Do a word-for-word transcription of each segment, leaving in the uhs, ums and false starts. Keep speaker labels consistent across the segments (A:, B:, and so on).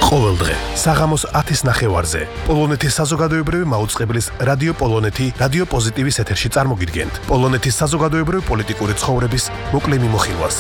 A: ყოველდღე საღამოს ათის ნახევარზე პოლონეთის საზოგადოებრივი მაუწყებლის რადიო პოლონეთი რადიო პოზიტივის ეთერში წარმოგიდგენთ პოლონეთის საზოგადოებრივი პოლიტიკური ცხოვრების მოკლე მიმოხილვას.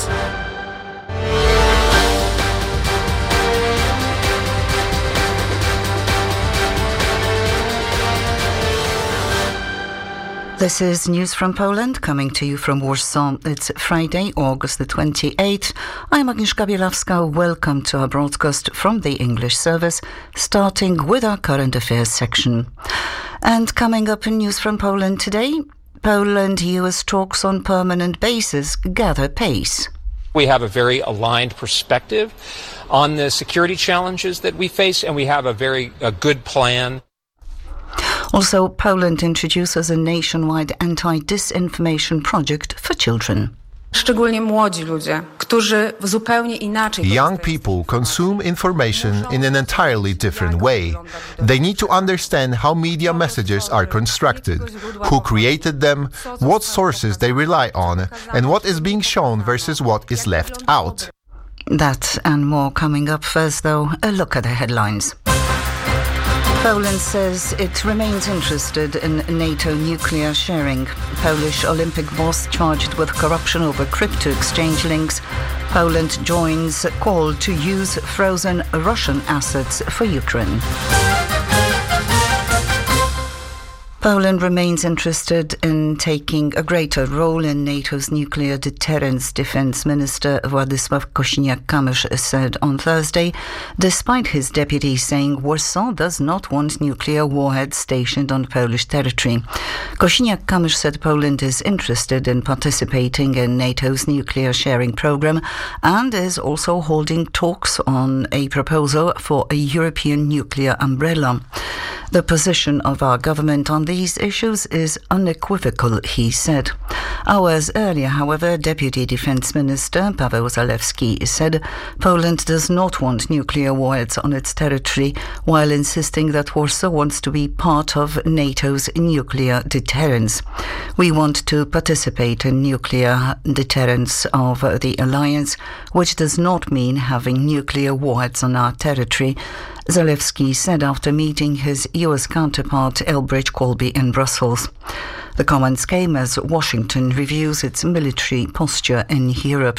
B: This is News from Poland, coming to you from Warsaw. It's Friday, August the twenty-eighth. I'm Agnieszka Bielawska. Welcome to our broadcast from the English service, starting with our current affairs section. And coming up in News from Poland today, Poland-U S talks on permanent basis gather pace.
C: We have a very aligned perspective on the security challenges that we face, and we have a very a good plan.
B: Also, Poland introduces a nationwide anti-disinformation project for children.
D: Young people consume information in an entirely different way. They need to understand how media messages are constructed, who created them, what sources they rely on, and what is being shown versus what is left out.
B: That and more coming up. First, though, a look at the headlines. Poland says it remains interested in NATO nuclear sharing. Polish Olympic boss charged with corruption over crypto exchange links. Poland joins call to use frozen Russian assets for Ukraine. Poland remains interested in taking a greater role in NATO's nuclear deterrence, Defense Minister Władysław Kosiniak-Kamysz said on Thursday, despite his deputy saying Warsaw does not want nuclear warheads stationed on Polish territory. Kosiniak-Kamysz said Poland is interested in participating in NATO's nuclear sharing program and is also holding talks on a proposal for a European nuclear umbrella. The position of our government on these issues is unequivocal, he said. Hours earlier, however, Deputy Defense Minister Paweł Zalewski said Poland does not want nuclear warheads on its territory, while insisting that Warsaw wants to be part of NATO's nuclear deterrence. We want to participate in nuclear deterrence of the alliance, which does not mean having nuclear warheads on our territory, Zalewski said after meeting his U S counterpart Elbridge Colby in Brussels. The comments came as Washington reviews its military posture in Europe.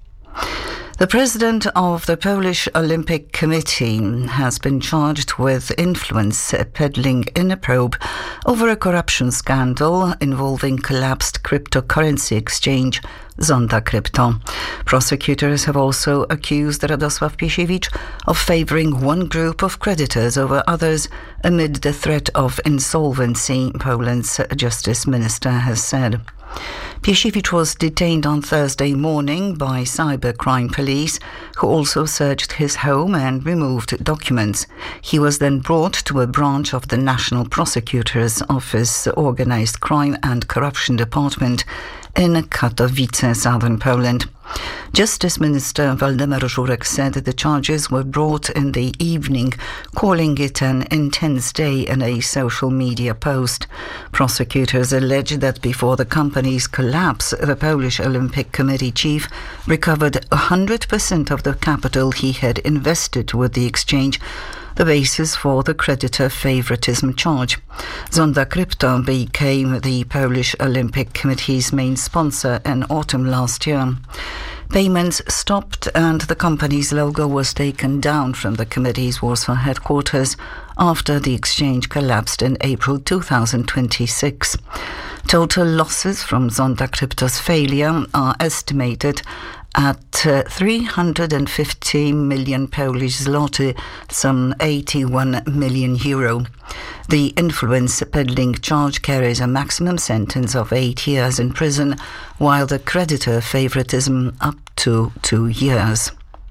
B: The president of the Polish Olympic Committee has been charged with influence peddling in a probe over a corruption scandal involving collapsed cryptocurrency exchange Zonda Crypto. Prosecutors have also accused Radosław Piesiewicz of favouring one group of creditors over others amid the threat of insolvency, Poland's justice minister has said. Piesiewicz was detained on Thursday morning by cybercrime police, who also searched his home and removed documents. He was then brought to a branch of the National Prosecutor's Office Organised Crime and Corruption Department in Katowice, southern Poland. Justice Minister Waldemar Żurek said the charges were brought in the evening, calling it an intense day in a social media post. Prosecutors allege that before the company's collapse, the Polish Olympic Committee chief recovered one hundred percent of the capital he had invested with the exchange, the basis for the creditor favoritism charge. Zonda Crypto became the Polish Olympic Committee's main sponsor in autumn last year. Payments stopped and the company's logo was taken down from the committee's Warsaw headquarters after the exchange collapsed in April two thousand twenty-six. Total losses from Zonda Crypto's failure are estimated at uh, three hundred fifty million Polish zloty, some eighty-one million euro. The influence peddling charge carries a maximum sentence of eight years in prison, while the creditor favoritism up to two years.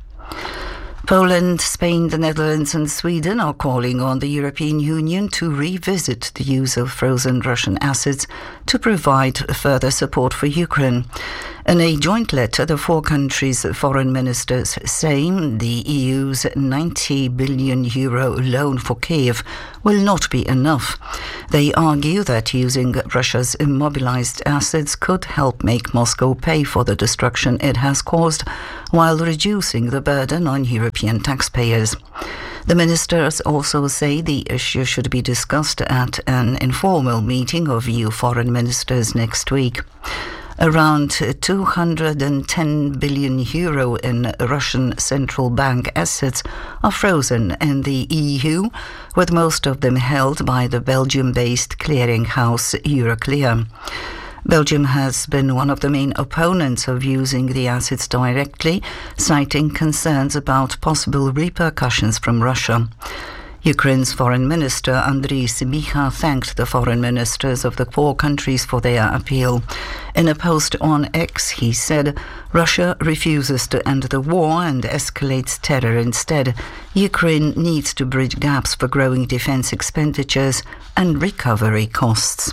B: Poland, Spain, the Netherlands and Sweden are calling on the European Union to revisit the use of frozen Russian assets to provide further support for Ukraine. In a joint letter, the four countries' foreign ministers say the E U's ninety billion euro loan for Kiev will not be enough. They argue that using Russia's immobilized assets could help make Moscow pay for the destruction it has caused, while reducing the burden on European taxpayers. The ministers also say the issue should be discussed at an informal meeting of E U foreign ministers next week. Around two hundred ten billion euro in Russian central bank assets are frozen in the E U, with most of them held by the Belgium-based clearinghouse Euroclear. Belgium has been one of the main opponents of using the assets directly, citing concerns about possible repercussions from Russia. Ukraine's Foreign Minister Andriy Sybiha thanked the foreign ministers of the four countries for their appeal. In a post on X, he said, Russia refuses to end the war and escalates terror instead. Ukraine needs to bridge gaps for growing defense expenditures and recovery costs.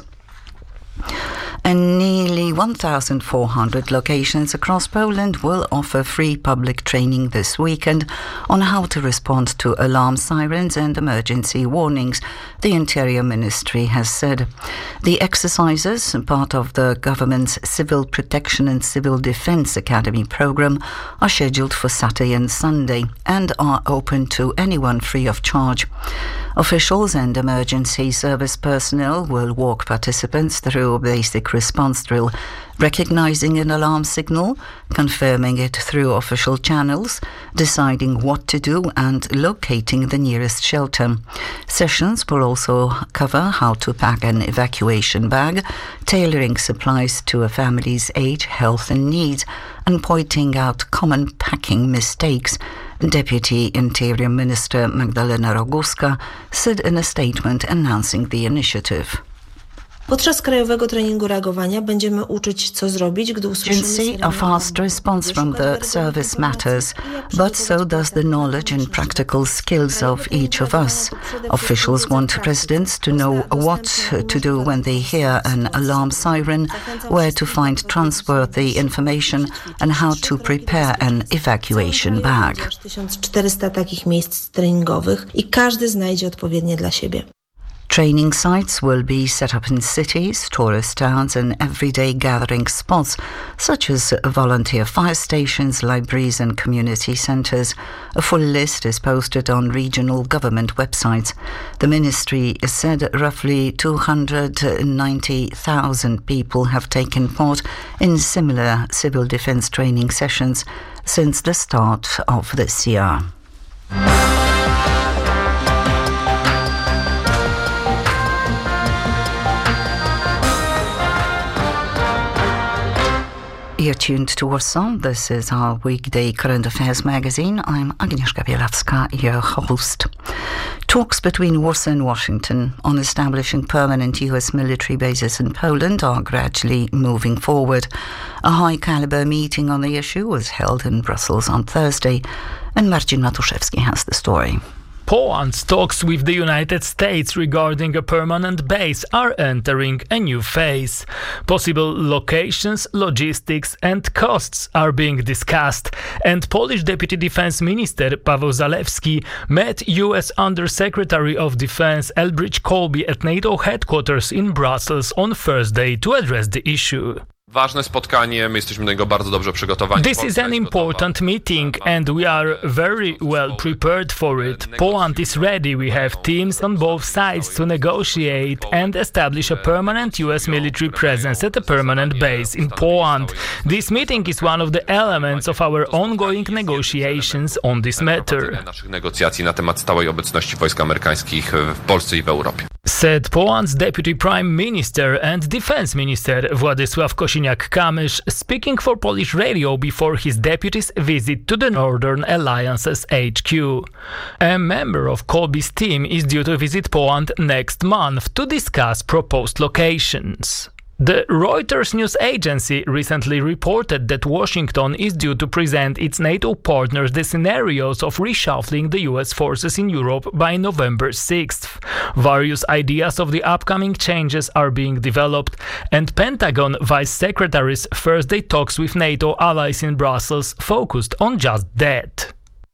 B: And nearly one thousand four hundred locations across Poland will offer free public training this weekend on how to respond to alarm sirens and emergency warnings, the Interior Ministry has said. The exercises, part of the government's Civil Protection and Civil Defence Academy programme, are scheduled for Saturday and Sunday and are open to anyone free of charge. Officials and emergency service personnel will walk participants through a basic response drill, recognizing an alarm signal, confirming it through official channels, deciding what to do and locating the nearest shelter. Sessions will also cover how to pack an evacuation bag, tailoring supplies to a family's age, health and needs, and pointing out common packing mistakes. Deputy Interior Minister Magdalena Roguska said in a statement announcing the initiative.
E: Podczas krajowego treningu reagowania będziemy uczyć, co zrobić, gdy usłyszymy
B: syrenę. A fast response from the service matters, but so does the knowledge and practical skills of each of us. Officials want residents to know what to do when they hear an alarm siren, where to find trustworthy information and how to prepare an evacuation bag.
E: tysiąc czterysta takich miejsc treningowych i każdy znajdzie odpowiednie dla siebie.
B: Training sites will be set up in cities, tourist towns and everyday gathering spots, such as volunteer fire stations, libraries and community centres. A full list is posted on regional government websites. The ministry said roughly two hundred ninety thousand people have taken part in similar civil defence training sessions since the start of this year. You're tuned to Warsaw. This is our weekday current affairs magazine. I'm Agnieszka Bielawska, your host. Talks between Warsaw and Washington on establishing permanent U S military bases in Poland are gradually moving forward. A high-caliber meeting on the issue was held in Brussels on Thursday, and Marcin Matuszewski has the story.
F: Poland's talks with the United States regarding a permanent base are entering a new phase. Possible locations, logistics and costs are being discussed, and Polish Deputy Defense Minister Paweł Zalewski met U S Undersecretary of Defense Elbridge Colby at NATO headquarters in Brussels on Thursday to address the issue.
G: Ważne spotkanie, my jesteśmy do niego bardzo dobrze przygotowani.
F: This is an important meeting and we are very well prepared for it. Poland is ready. We have teams on both sides to negotiate and establish a permanent U S military presence at a permanent base in Poland. This meeting is one of the elements of our ongoing negotiations on this matter.
G: Naszych negocjacji na temat stałej obecności wojsk amerykańskich w Polsce i w Europie.
F: Said Poland's Deputy Prime Minister and Defense Minister Władysław Kosiniak-Kamysz, speaking for Polish radio before his deputy's visit to the Northern Alliance's H Q. A member of Colby's team is due to visit Poland next month to discuss proposed locations. The Reuters news agency recently reported that Washington is due to present its NATO partners the scenarios of reshuffling the U S forces in Europe by November sixth. Various ideas of the upcoming changes are being developed, and Pentagon Vice Secretary's Thursday talks with NATO allies in Brussels focused on just that.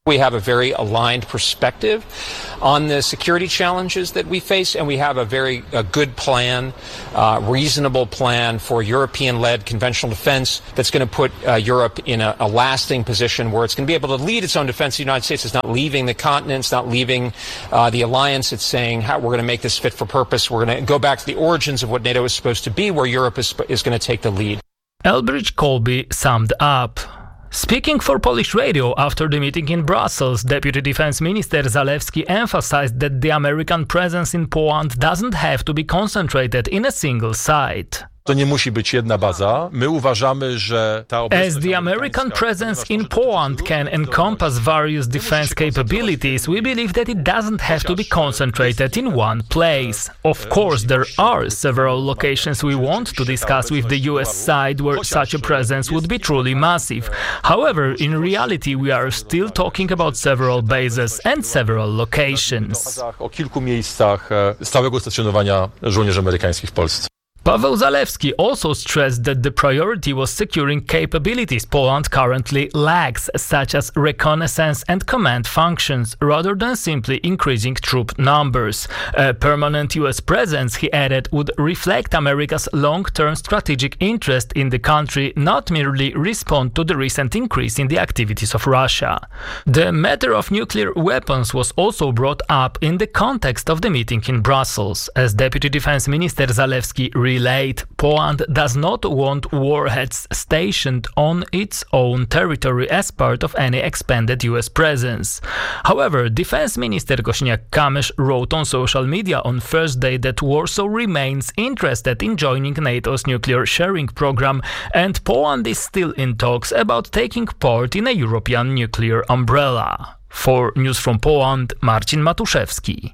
C: We have a very aligned perspective on the security challenges that we face, and we have a very a good plan, uh, reasonable plan for European-led conventional defense that's going to put uh, Europe in a, a lasting position where it's going to be able to lead its own defense. The United States is not leaving the continent, it's not leaving uh, the alliance. It's saying how we're going to make this fit for purpose. We're going to go back to the origins of what NATO is supposed to be, where Europe is, is going to take the lead.
F: Elbridge Colby summed up. Speaking for Polish radio after the meeting in Brussels, Deputy Defense Minister Zalewski emphasized that the American presence in Poland doesn't have to be concentrated in a single site.
H: To nie musi być jedna baza. My uważamy, że ta obecność
F: As the American presence in Poland can encompass various defense capabilities, we believe that it doesn't have to be concentrated in one place. Of course, there are several locations we want to discuss with the U S side where such a presence would be truly massive. However, in reality, we are still talking about several bases and several locations.
H: O kilku miejscach stałego stacjonowania żołnierzy amerykańskich w Polsce.
F: Paweł Zalewski also stressed that the priority was securing capabilities Poland currently lacks, such as reconnaissance and command functions, rather than simply increasing troop numbers. A permanent U S presence, he added, would reflect America's long-term strategic interest in the country, not merely respond to the recent increase in the activities of Russia. The matter of nuclear weapons was also brought up in the context of the meeting in Brussels. As Deputy Defense Minister Zalewski relayed, Poland does not want warheads stationed on its own territory as part of any expanded U S presence. However, Defense Minister Kosiniak-Kamysz wrote on social media on Thursday that Warsaw remains interested in joining NATO's nuclear sharing program, and Poland is still in talks about taking part in a European nuclear umbrella. For News from Poland, Marcin Matuszewski.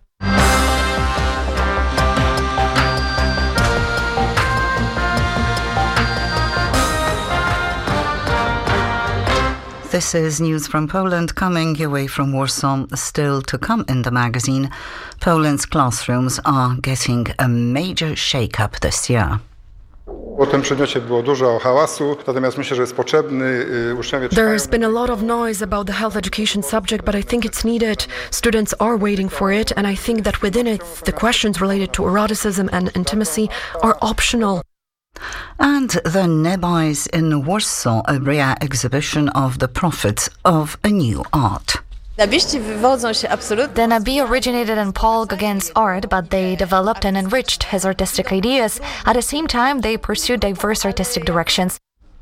B: This is News from Poland coming your way from Warsaw. Still to come in the magazine, Poland's classrooms are getting a major shake-up this year.
I: O tym przedmiocie było dużo hałasu, natomiast myślę, że jest potrzebny. Uczniowie
J: There's been a lot of noise about the health education subject, but I think it's needed. Students are waiting for it, and I think that within it, the questions related to eroticism and intimacy are optional.
B: And the Nebais in Warsaw, a rare exhibition of the profits of a new art.
K: The Nabi originated in Paul Gauguin's art, but they developed and enriched his artistic ideas. At the same time, they pursued diverse artistic directions.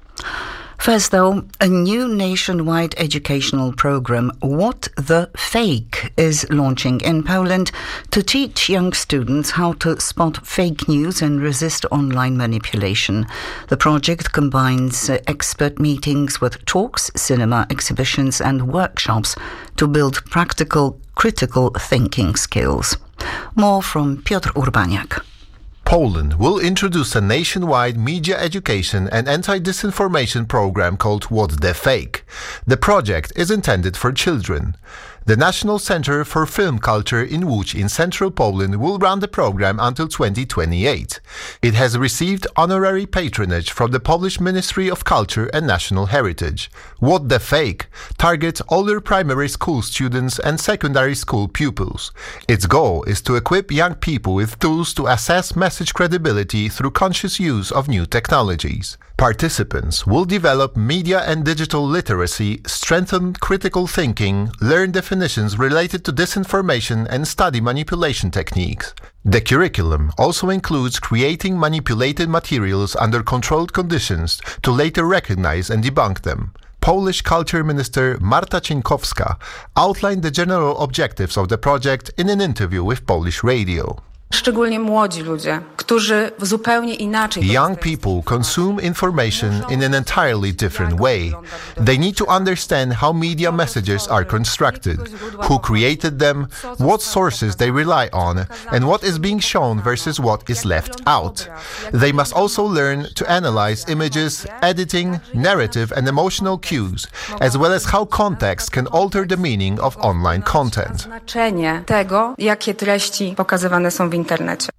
B: First, though, a new nationwide educational program, What the Fake, is launching in Poland to teach young students how to spot fake news and resist online manipulation. The project combines uh, expert meetings with talks, cinema exhibitions and workshops to build practical, critical thinking skills. More from Piotr Urbaniak.
D: Poland will introduce a nationwide media education and anti-disinformation program called What the Fake. The project is intended for children. The National Center for Film Culture in Łódź in central Poland will run the program until twenty twenty-eight. It has received honorary patronage from the Polish Ministry of Culture and National Heritage. What the Fake targets older primary school students and secondary school pupils. Its goal is to equip young people with tools to assess message credibility through conscious use of new technologies. Participants will develop media and digital literacy, strengthen critical thinking, learn definitions related to disinformation, and study manipulation techniques. The curriculum also includes creating manipulated materials under controlled conditions to later recognize and debunk them. Polish Culture Minister Marta Cienkowska outlined the general objectives of the project in an interview with Polish Radio.
L: Szczególnie młodzi ludzie, którzy w zupełnie inaczej.
D: Young people consume information in an entirely different way. They need to understand how media messages are constructed, who created them, what sources they rely on, and what is being shown versus what is left out. They must also learn to analyze images, editing, narrative and emotional cues, as well as how context can alter the meaning of online content.
L: Znaczenie tego, jakie treści pokazywane są w internecie.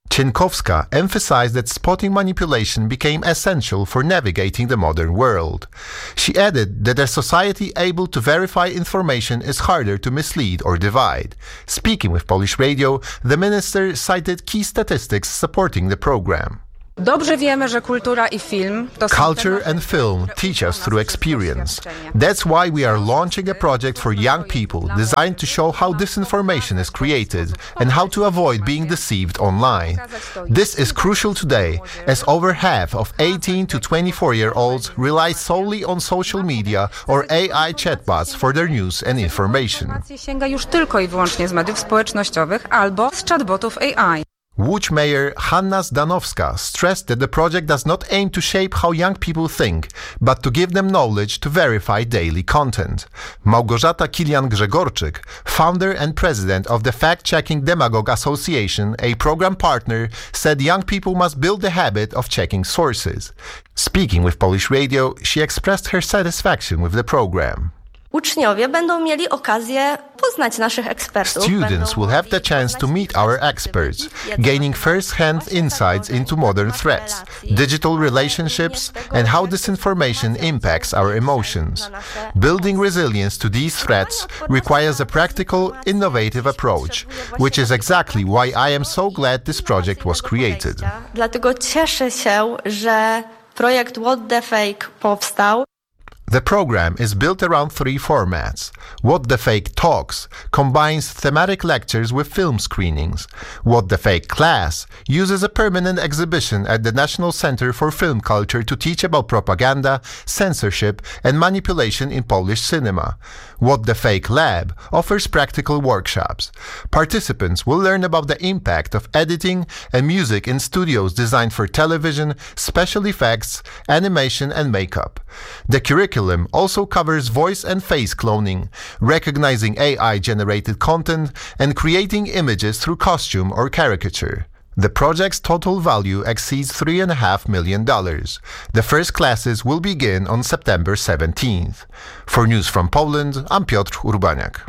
D: Cienkowska emphasized that spotting manipulation became essential for navigating the modern world. She added that a society able to verify information is harder to mislead or divide. Speaking with Polish Radio, the minister cited key statistics supporting the program.
L: Dobrze wiemy, że kultura I film to
D: Culture and film teach us through experience. That's why we are launching a project for young people designed to show how disinformation is created and how to avoid being deceived online. This is crucial today, as over half of eighteen to twenty-four-year-olds rely solely on social media or A I chatbots for their news and information.
L: Sięga już tylko I wyłącznie z mediów społecznościowych albo z chatbotów A I.
D: Łódź Mayor Hanna Zdanowska stressed that the project does not aim to shape how young people think, but to give them knowledge to verify daily content. Małgorzata Kilian-Grzegorczyk, founder and president of the Fact-Checking Demagogue Association, a program partner, said young people must build the habit of checking sources. Speaking with Polish Radio, she expressed her satisfaction with the program.
M: Uczniowie będą mieli okazję poznać naszych ekspertów.
D: Students will have the chance to meet our experts, gaining first-hand insights into modern threats, digital relationships, and how disinformation impacts our emotions. Building resilience to these threats requires a practical, innovative approach, which is exactly why I am so glad this project was created.
M: Dlatego cieszę się, że projekt What the Fake powstał.
D: The program is built around three formats. What the Fake Talks combines thematic lectures with film screenings. What the Fake Class uses a permanent exhibition at the National Center for Film Culture to teach about propaganda, censorship, and manipulation in Polish cinema. What the Fake Lab offers practical workshops. Participants will learn about the impact of editing and music in studios designed for television, special effects, animation, and makeup. The curriculum also covers voice and face cloning, recognizing A I-generated content, and creating images through costume or caricature. The project's total value exceeds three point five million dollars. The first classes will begin on September seventeenth. For News from Poland, I'm Piotr Urbaniak.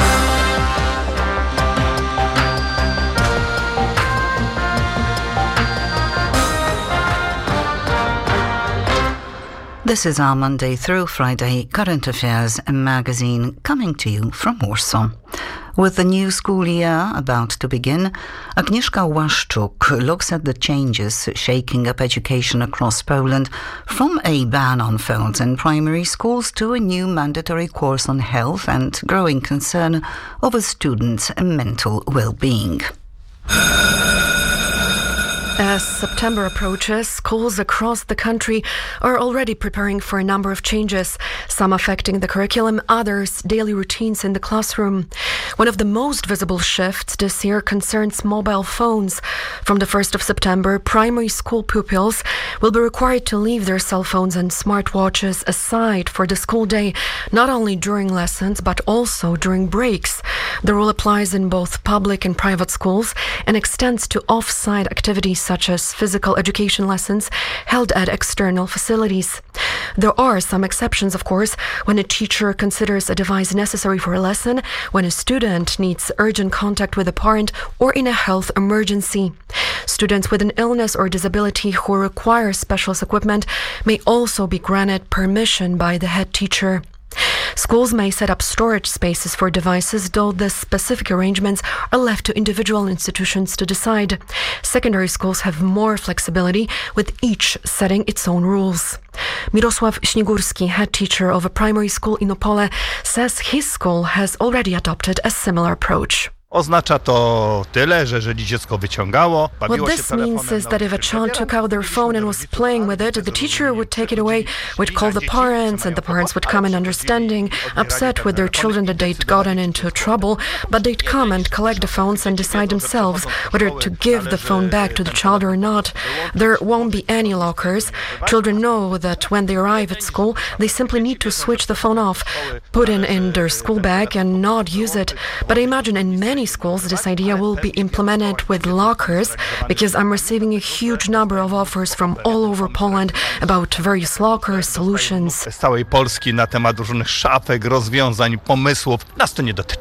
B: This is our Monday through Friday current affairs magazine coming to you from Warsaw. With the new school year about to begin, Agnieszka Łaszczuk looks at the changes shaking up education across Poland, from a ban on phones in primary schools to a new mandatory course on health and growing concern over students' mental well-being.
J: As September approaches, schools across the country are already preparing for a number of changes, some affecting the curriculum, others daily routines in the classroom. One of the most visible shifts this year concerns mobile phones. From the first of September, primary school pupils will be required to leave their cell phones and smartwatches aside for the school day, not only during lessons, but also during breaks. The rule applies in both public and private schools and extends to off-site activities such as physical education lessons held at external facilities. There are some exceptions, of course, when a teacher considers a device necessary for a lesson, when a student needs urgent contact with a parent, or in a health emergency. Students with an illness or disability who require special equipment may also be granted permission by the head teacher. Schools may set up storage spaces for devices, though the specific arrangements are left to individual institutions to decide. Secondary schools have more flexibility, with each setting its own rules. Mirosław Śnigurski, head teacher of a primary school in Opole, says his school has already adopted a similar approach.
N: Oznacza to tyle, że jeżeli dziecko wyciągało,
J: What this means is that if a child took out their phone and was playing with it, the teacher would take it away, would call the parents, and the parents would come in understanding, upset with their children that they'd gotten into trouble, but they'd come and collect the phones and decide themselves whether to give the phone back to the child or not. There won't be any lockers. Children know that when they arrive at school, they simply need to switch the phone off, put it in their school bag and not use it. But I imagine in many schools this idea will be implemented with lockers, because I'm receiving a huge number of offers from all over Poland about various locker solutions.
N: Z całej Polski na temat różnych szafek, rozwiązań, pomysłów. Nas to nie dotyczy.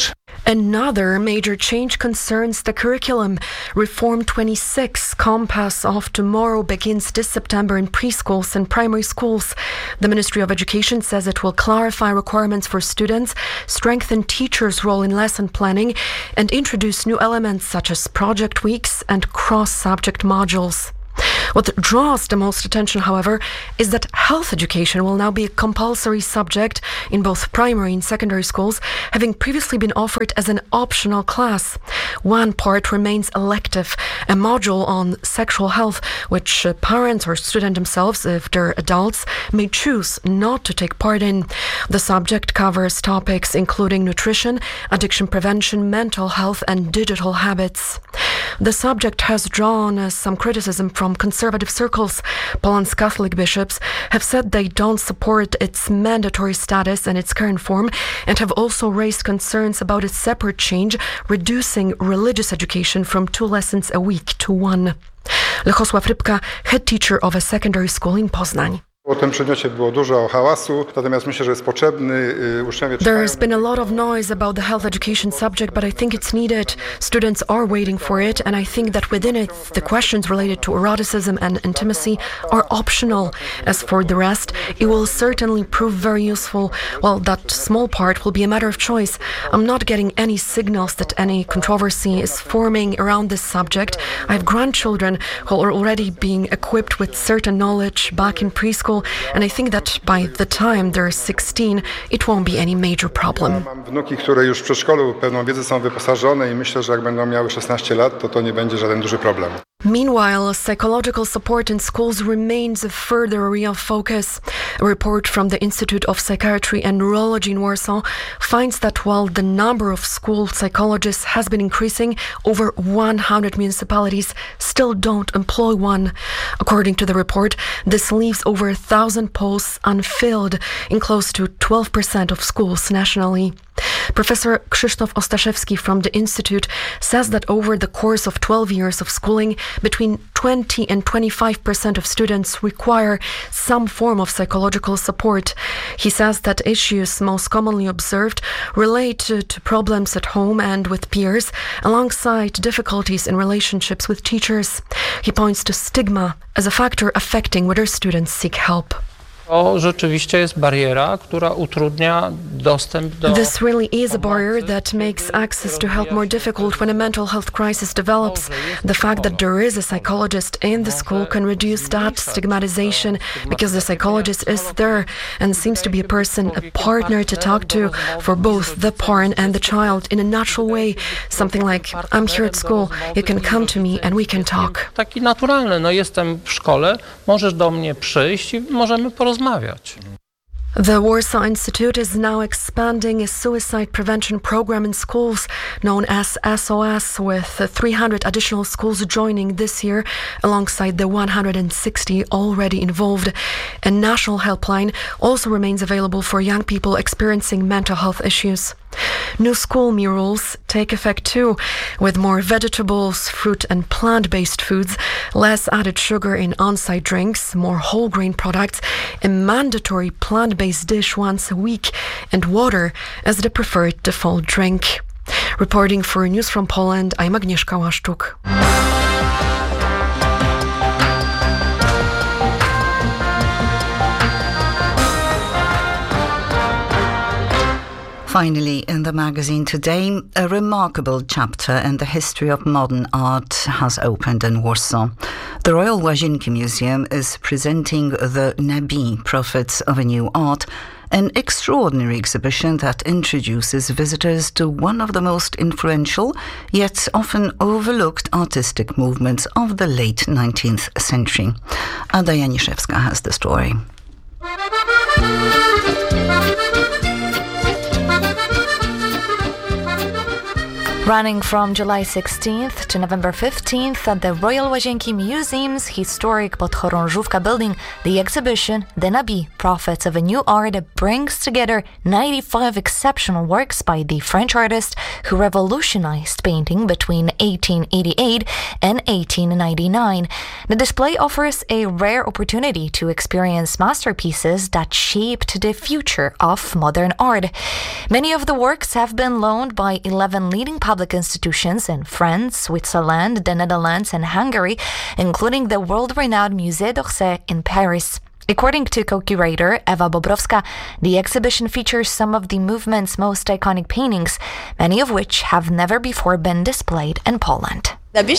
J: Another major change concerns the curriculum. Reform twenty-six, Compass of Tomorrow, begins this September in preschools and primary schools. The Ministry of Education says it will clarify requirements for students, strengthen teachers' role in lesson planning, and introduce new elements such as project weeks and cross-subject modules. What draws the most attention, however, is that health education will now be a compulsory subject in both primary and secondary schools, having previously been offered as an optional class. One part remains elective, a module on sexual health, which parents or students themselves, if they're adults, may choose not to take part in. The subject covers topics including nutrition, addiction prevention, mental health, and digital habits. The subject has drawn uh, some criticism from conservative circles. Poland's Catholic bishops have said they don't support its mandatory status in its current form and have also raised concerns about its separate change, reducing religious education from two lessons a week to one. Lechosław Rybka, head teacher of a secondary school in Poznań.
I: O tym przedmiocie było dużo hałasu, natomiast myślę, że jest potrzebny. Uczniowie
J: There's been a lot of noise about the health education subject, but I think it's needed. Students are waiting for it, and I think that within it, the questions related to eroticism and intimacy are optional. As for the rest, it will certainly prove very useful. Well, that small part will be a matter of choice. I'm not getting any signals that any controversy is forming around this subject. I have grandchildren who are already being equipped with certain knowledge back in preschool, and I think that by the time they're sixteen, it won't be any major problem.
I: Mam wnuki, które już w przedszkolu pewną wiedzę są wyposażone i myślę, że jak będą miały szesnaście lat, to to nie będzie żaden duży problem.
J: Meanwhile, psychological support in schools remains a further area of focus. A report from the Institute of Psychiatry and Neurology in Warsaw finds that while the number of school psychologists has been increasing, over one hundred municipalities still don't employ one. According to the report, this leaves over a thousand posts unfilled in close to twelve percent of schools nationally. Professor Krzysztof Ostaszewski from the Institute says that over the course of twelve years of schooling, between twenty and twenty-five percent of students require some form of psychological support. He says that issues most commonly observed relate to, to problems at home and with peers, alongside difficulties in relationships with teachers. He points to stigma as a factor affecting whether students seek help.
O: To rzeczywiście jest bariera, która utrudnia dostęp do...
J: This really is a barrier that makes access to help more difficult when a mental health crisis develops. The fact that there is a psychologist in the school can reduce that stigmatization because the psychologist is there and seems to be a person, a partner to talk to for both the parent and the child in a natural way. Something like, I'm here at school, you can come to me and we can talk.
O: Taki naturalny, no jestem w szkole, możesz do mnie przyjść i możemy porozmawiać.
J: The Warsaw Institute is now expanding a suicide prevention program in schools known as S O S, with three hundred additional schools joining this year alongside the one hundred sixty already involved. A national helpline also remains available for young people experiencing mental health issues. New school meal rules take effect too, with more vegetables, fruit and plant-based foods, less added sugar in on-site drinks, more whole grain products, a mandatory plant-based dish once a week, and water as the preferred default drink. Reporting for News from Poland, I'm Agnieszka Łaszczuk.
B: Finally, in the magazine today, a remarkable chapter in the history of modern art has opened in Warsaw. The Royal Łazienki Museum is presenting the Nabi, Prophets of a New Art, an extraordinary exhibition that introduces visitors to one of the most influential, yet often overlooked artistic movements of the late nineteenth century. Ada Janiszewska has the story.
K: Running from July sixteenth to November fifteenth at the Royal Łazienki Museum's historic Podchorążówka building, the exhibition Denabi, Prophets of a New Art, brings together ninety-five exceptional works by the French artist who revolutionized painting between eighteen eighty-eight and eighteen ninety-nine. The display offers a rare opportunity to experience masterpieces that shaped the future of modern art. Many of the works have been loaned by eleven leading public institutions in France, Switzerland, the Netherlands, and Hungary, including the world-renowned Musée d'Orsay in Paris. According to co-curator Ewa Bobrowska, the exhibition features some of the movement's most iconic paintings, many of which have never before been displayed in Poland.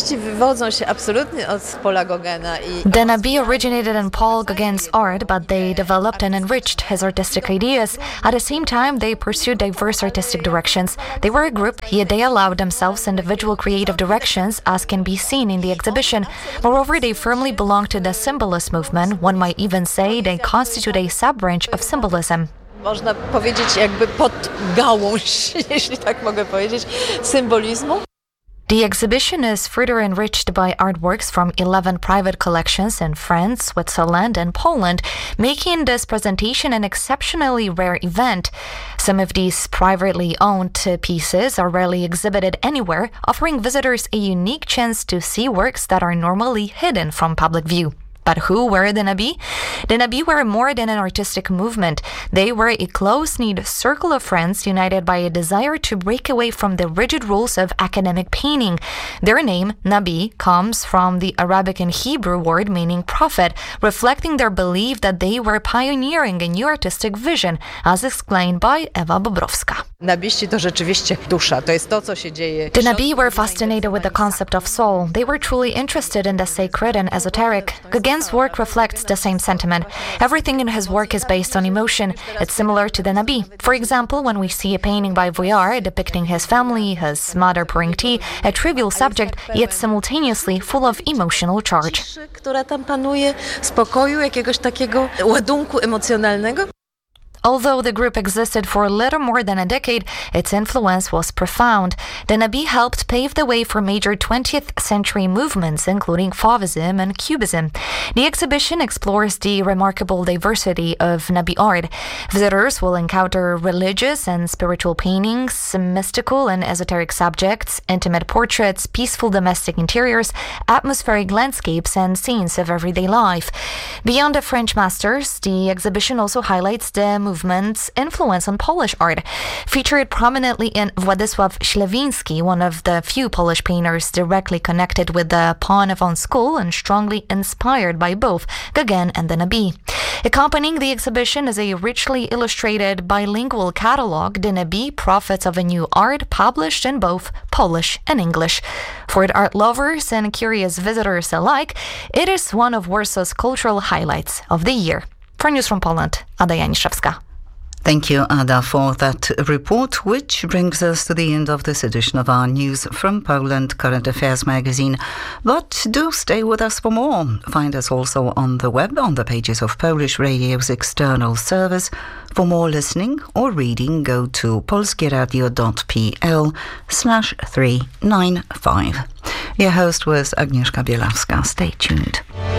K: Denabi originated in Paul Gauguin's art, but they developed and enriched his artistic ideas. At the same time, they pursued diverse artistic directions. They were a group, yet they allowed themselves individual creative directions, as can be seen in the exhibition. Moreover, they firmly belong to the symbolist movement. One might even say they constitute a sub-branch of symbolism.
P: Można powiedzieć jakby pod gałąź, jeśli tak mogę powiedzieć, symbolizmu.
K: The exhibition is further enriched by artworks from eleven private collections in France, Switzerland, and Poland, making this presentation an exceptionally rare event. Some of these privately owned pieces are rarely exhibited anywhere, offering visitors a unique chance to see works that are normally hidden from public view. But who were Denabi? Denabi were more than an artistic movement. They were a close-knit circle of friends united by a desire to break away from the rigid rules of academic painting. Their name, Nabi, comes from the Arabic and Hebrew word meaning prophet, reflecting their belief that they were pioneering a new artistic vision, as explained by Ewa Bobrowska.
P: Nabiści to rzeczywiście dusza, to jest to, co się dzieje.
K: The Nabi were fascinated with the concept of soul. They were truly interested in the sacred and esoteric. Gauguin's work reflects the same sentiment. Everything in his work is based on emotion. It's similar to the Nabi. For example, when we see a painting by Vuillard depicting his family, his mother pouring tea, a trivial subject, yet simultaneously full of emotional charge.
P: Która tam panuje, spokoju, jakiegoś takiego ładunku emocjonalnego.
K: Although the group existed for a little more than a decade, its influence was profound. Denabi helped pave the way for major twentieth century movements, including Fauvism and Cubism. The exhibition explores the remarkable diversity of Nabi art. Visitors will encounter religious and spiritual paintings, mystical and esoteric subjects, intimate portraits, peaceful domestic interiors, atmospheric landscapes, and scenes of everyday life. Beyond the French masters, the exhibition also highlights the movement's influence on Polish art. Featured prominently in Władysław Ślewiński, one of the few Polish painters directly connected with the Pannonhalma school and strongly inspired by both Gauguin and Denabi. Accompanying the exhibition is a richly illustrated bilingual catalogue, Denabi, Prophets of a New Art, published in both Polish and English. For art lovers and curious visitors alike, it is one of Warsaw's cultural highlights of the year. For News from Poland, Ada Janiszewska.
B: Thank you, Ada, for that report, which brings us to the end of this edition of our News from Poland Current Affairs magazine. But do stay with us for more. Find us also on the web, on the pages of Polish Radio's external service. For more listening or reading, go to polskieradio.pl slash 395. Your host was Agnieszka Bielawska. Stay tuned.